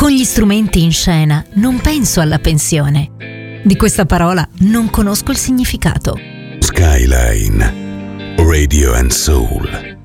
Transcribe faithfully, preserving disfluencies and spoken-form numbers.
Con gli strumenti in scena non penso alla pensione. Di questa parola non conosco il significato. Skyline Radio and Soul.